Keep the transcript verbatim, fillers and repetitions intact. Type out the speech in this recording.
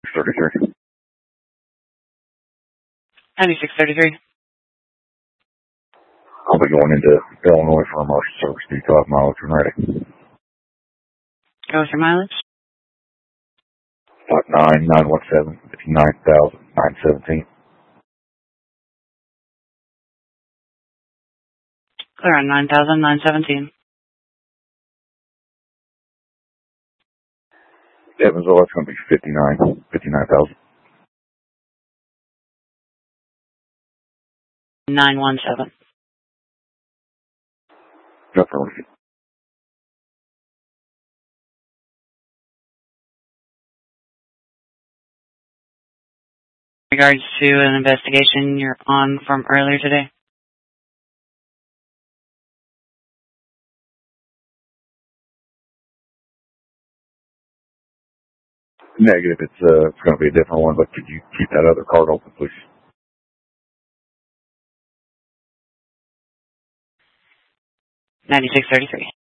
thirty-three. ninety-six thirty-three. I'll be going into Illinois for a marshal service. Do you have mileage when ready? Go with your mileage. Five nine nine one seven fifty nine thousand nine seventeen. Clear on nine thousand nine seventeen. Evansville, that's going to be fifty-nine, fifty-nine thousand. nine one seven. Definitely. In regards to an investigation you're on from earlier today. Negative, it's, uh, it's going to be a different one, but could you keep that other card open, please? ninety-six thirty-three.